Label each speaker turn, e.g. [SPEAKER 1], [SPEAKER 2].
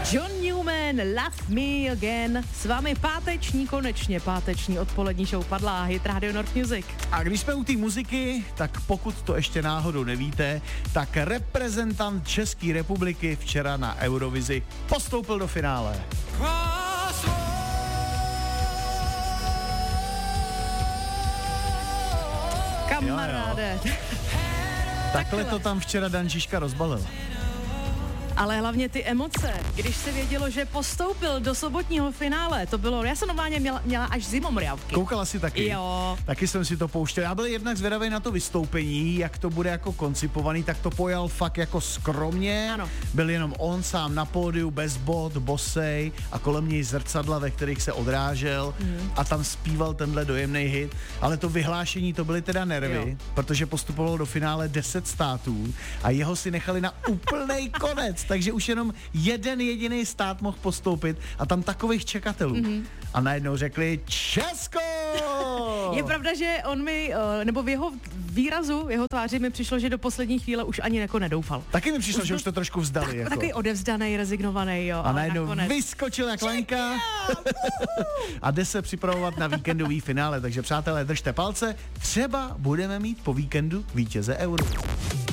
[SPEAKER 1] John Newman, Love Me Again. S vámi konečně páteční odpolední show padla Hit Radio North Music.
[SPEAKER 2] A když jsme u té muziky, tak pokud to ještě náhodou nevíte, tak reprezentant České republiky včera na Eurovizi postoupil do finále.
[SPEAKER 1] Kamaráde.
[SPEAKER 2] Takhle to tam včera Dan Žižka rozbalil.
[SPEAKER 1] Ale hlavně ty emoce, když se vědělo, že postoupil do sobotního finále, to bylo, já jsem normálně měla až zimomriavky.
[SPEAKER 2] Koukala si taky?
[SPEAKER 1] Jo.
[SPEAKER 2] Taky jsem si to pouštěl. Já byl jednak zvědavý na to vystoupení, jak to bude jako koncipovaný, tak to pojal fakt jako skromně.
[SPEAKER 1] Ano.
[SPEAKER 2] Byl jenom on sám na pódiu, bez bot, bosej a kolem něj zrcadla, ve kterých se odrážel a tam zpíval tenhle dojemný hit. Ale to vyhlášení, to byly teda nervy, protože postupovalo do finále 10 států a jeho si nechali na úplnej konec. Takže už jenom jeden jediný stát mohl postoupit a tam takových čekatelů. A najednou řekli Česko!
[SPEAKER 1] Je pravda, že on mi, nebo v jeho výrazu, v jeho tváři mi přišlo, že do poslední chvíle už ani jako nedoufal.
[SPEAKER 2] Taky mi přišlo, že už to trošku vzdali. Jako.
[SPEAKER 1] Takový odevzdanej, rezignovaný, jo.
[SPEAKER 2] A najednou
[SPEAKER 1] nakonec
[SPEAKER 2] vyskočil jak lanka a jde se připravovat na víkendový finále. Takže přátelé, držte palce, třeba budeme mít po víkendu vítěze Euro.